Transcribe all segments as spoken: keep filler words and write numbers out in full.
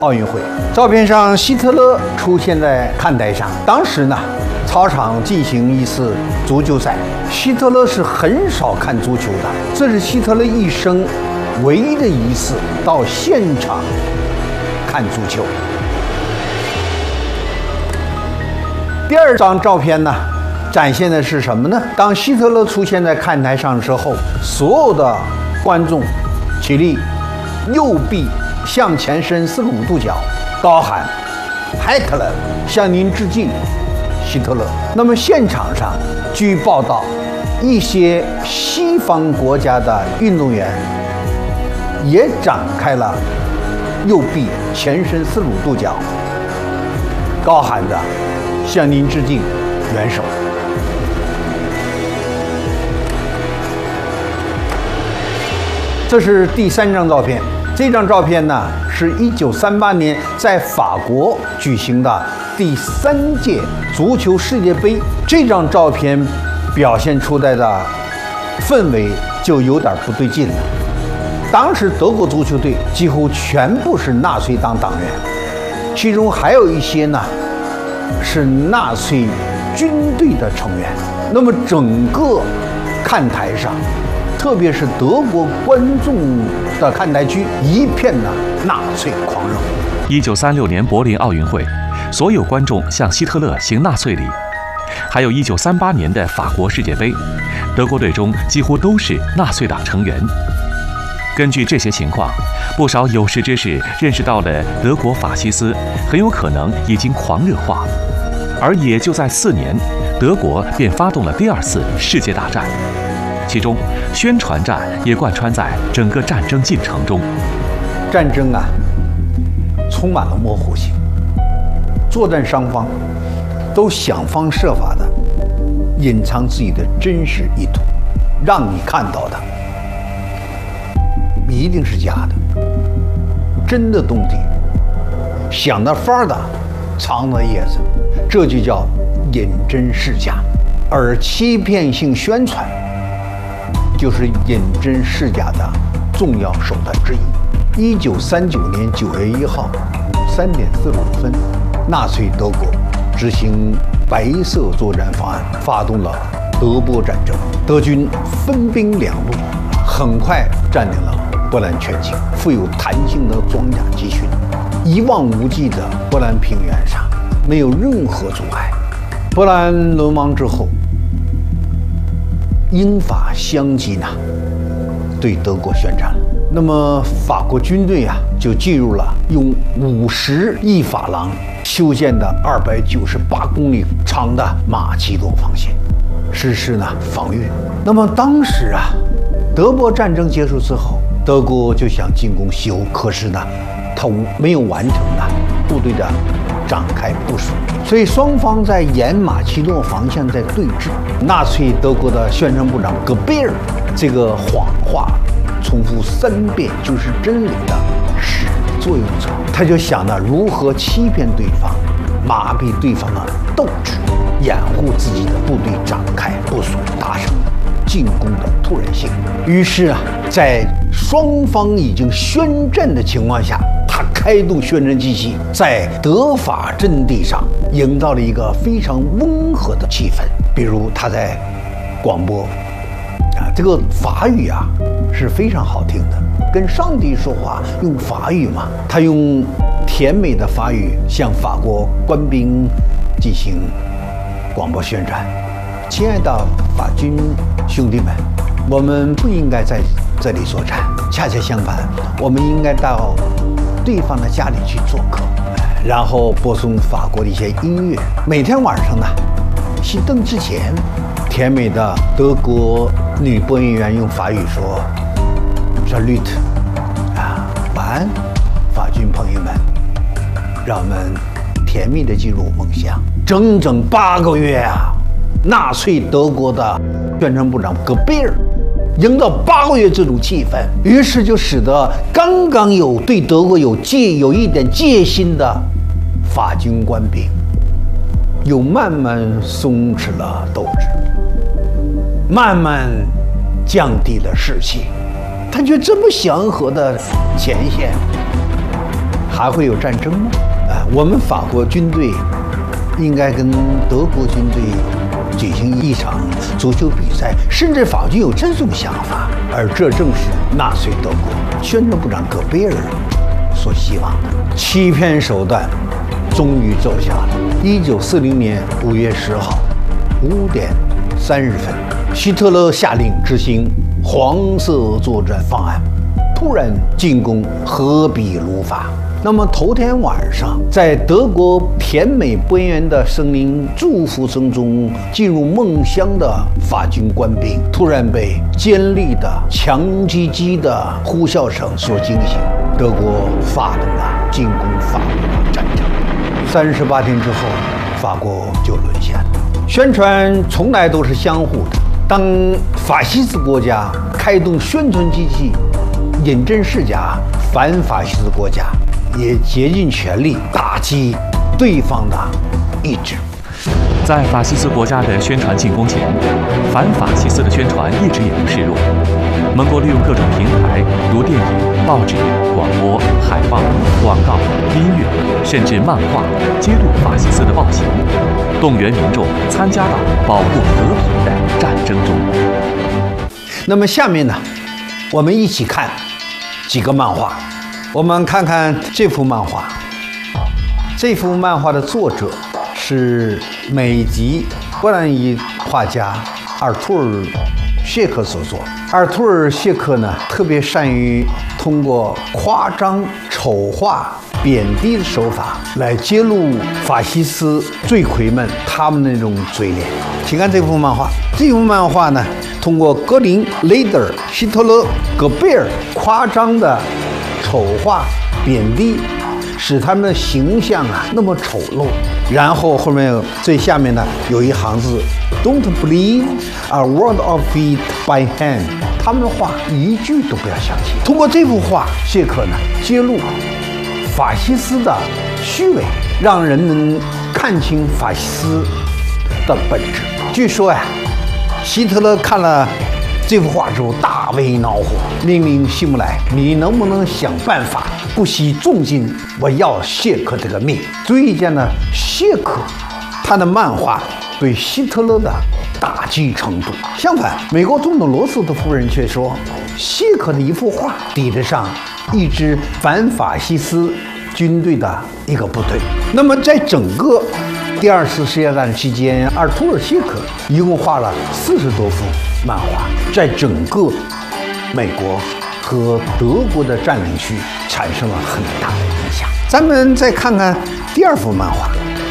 奥运会。照片上，希特勒出现在看台上。当时呢，操场进行一次足球赛，希特勒是很少看足球的，这是希特勒一生唯一的一次到现场看足球。第二张照片呢，展现的是什么呢？当希特勒出现在看台上之后，所有的观众起立，右臂向前伸四十五度角，高喊“海特勒”，向您致敬，希特勒。那么现场上，据报道，一些西方国家的运动员也展开了右臂前伸四十五度角，高喊着“向您致敬，元首”。这是第三张照片。这张照片呢，是一九三八年在法国举行的第三届足球世界杯。这张照片表现出来的氛围就有点不对劲了。当时德国足球队几乎全部是纳粹党党员，其中还有一些呢是纳粹军队的成员。那么整个看台上，特别是德国观众的看台区，一片的纳粹狂热。 一九三六年柏林奥运会，所有观众向希特勒行纳粹礼。还有一九三八年的法国世界杯，德国队中几乎都是纳粹党成员。根据这些情况，不少有识之士认识到了德国法西斯很有可能已经狂热化，而也就在四年，德国便发动了第二次世界大战。其中，宣传战也贯穿在整个战争进程中。 战争啊，充满了模糊性，作战双方都想方设法的隐藏自己的真实意图，让你看到的一定是假的，真的东西想的法儿的藏的叶子，这就叫隐真示假。而欺骗性宣传就是隐真示假的重要手段之一。一九三九年九月一号三点四十五分，纳粹德国执行白色作战方案，发动了德波战争。德军分兵两路，很快占领了波兰全境。富有弹性的装甲集群，一望无际的波兰平原上没有任何阻碍。波兰沦亡之后，英法相继呢对德国宣战，那么法国军队啊就进入了用五十亿法郎修建的二百九十八公里长的马其顿防线，实施呢防御。那么当时啊，德波战争结束之后，德国就想进攻西欧，可是呢，他没有完成呢部队的展开部署，所以双方在沿马其顿防线在对峙。纳粹德国的宣传部长戈贝尔这个谎话重复三遍就是真理的始作俑者，他就想着如何欺骗对方，麻痹对方的斗志，掩护自己的部队展开部署，达成进攻的突然性。于是啊，在双方已经宣战的情况下，他开动宣传机器，在德法阵地上营造了一个非常温和的气氛。比如他在广播啊，这个法语啊是非常好听的，跟上帝说话用法语嘛，他用甜美的法语向法国官兵进行广播宣传：亲爱的法军兄弟们，我们不应该在这里作战，恰恰相反，我们应该到对方的家里去做客，然后播送法国的一些音乐。每天晚上呢，熄灯之前，甜美的德国女播音员用法语说 Salut 啊，晚安，法军朋友们，让我们甜蜜地进入梦乡。整整八个月啊，纳粹德国的宣传部长戈贝尔营造八个月这种气氛，于是就使得刚刚有对德国有戒有一点戒心的法军官兵又慢慢松弛了斗志，慢慢降低了士气。他觉得这么祥和的前线， 还会有战争吗？啊，我们法国军队应该跟德国军队举行一场足球比赛，甚至法军有这种想法，而这正是纳粹德国宣传部长戈贝尔所希望的。欺骗手段终于奏效了。一九四零年五月十号五点三十分，希特勒下令执行黄色作战方案，突然进攻荷比卢法。那么头天晚上，在德国甜美边缘的森林祝福声中进入梦乡的法军官兵，突然被尖利的强击机的呼啸声所惊醒。德国发动了进攻法国的战争。三十八天之后，法国就沦陷了。宣传从来都是相互的。当法西斯国家开动宣传机器，饮鸩世家，反法西斯国家也竭尽全力打击对方的意志。 在法西斯国家的宣传进攻前，反法西斯的宣传一直也不示弱。盟国利用各种平台，如电影、报纸、广播、海报、广告、音乐，甚至漫画，揭露法西斯的暴行，动员民众参加到保护和平的战争中。 那么下面呢，我们一起看几个漫画。我们看看这幅漫画。这幅漫画的作者是美籍波兰裔画家阿尔图尔·谢克所作。阿尔图尔·谢克呢，特别善于通过夸张、丑化、贬低的手法来揭露法西斯罪魁们他们那种嘴脸。请看这幅漫画。这幅漫画呢，通过格林、雷德尔、希特勒、戈贝尔夸张的丑化、贬低，使他们的形象啊那么丑陋。然后后面最下面呢有一行字 ：Don't believe a word of it by hand。他们的话一句都不要相信。通过这幅画，谢克呢揭露法西斯的虚伪，让人们看清法西斯的本质。据说呀，希特勒看了这幅画之后大为恼火，命令希姆莱：“你能不能想办法不惜重金，我要谢克这个命？”足以见呢，谢克他的漫画对希特勒的打击程度。相反，美国总统罗斯的夫人却说，谢克的一幅画抵得上一支反法西斯军队的一个部队。那么，在整个第二次世界大战期间，阿尔图尔·谢克一共画了四十多幅漫画，在整个美国和德国的占领区产生了很大的影响。咱们再看看第二幅漫画。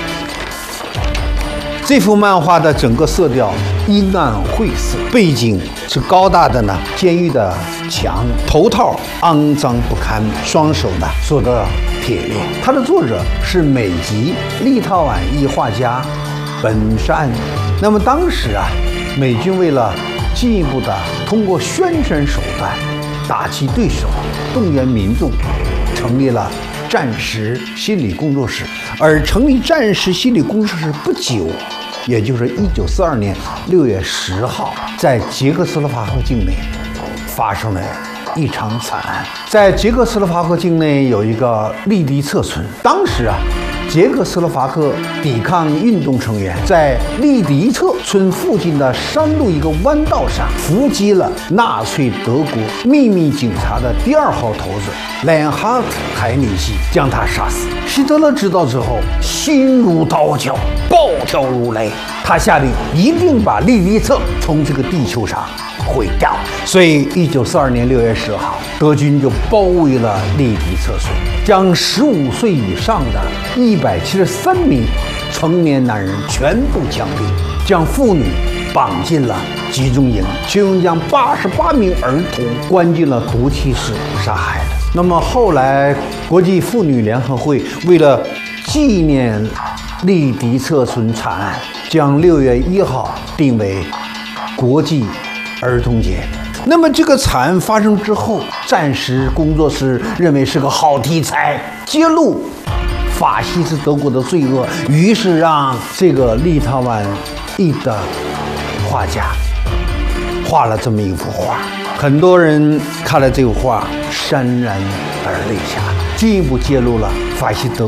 这幅漫画的整个色调阴暗晦涩，背景是高大的呢监狱的墙，头套肮脏不堪，双手呢锁着铁链。它的作者是美籍立陶宛裔画家本山。那么当时啊，美军为了进一步的通过宣传手段打击对手，动员民众，成立了战时心理工作室。而成立战时心理工作室不久，也就是一九四二年六月十号，在捷克斯洛伐克境内发生了一场惨案。在捷克斯洛伐克境内有一个利迪策村，当时啊，捷克斯洛伐克抵抗运动成员在利迪策村附近的山路一个弯道上伏击了纳粹德国秘密警察的第二号头子莱恩哈特·海米希，将他杀死。希特勒知道之后，心如刀绞，暴跳如雷，他下令一定把利迪策从这个地球上毁掉。所以一九四二年六月十号，德军就包围了利迪策村，将十五岁以上的一百七十三名成年男人全部枪毙，将妇女绑进了集中营，其中将八十八名儿童关进了毒气室杀害了。那么后来，国际妇女联合会为了纪念利迪策村惨案，将六月一号定为国际儿童节。那么这个惨案发生之后，战时工作室认为是个好题材，揭露法西斯德国的罪恶，于是让这个立陶宛裔的画家画了这么一幅画。很多人看了这幅画潸然而泪下。 进一步揭露了法西德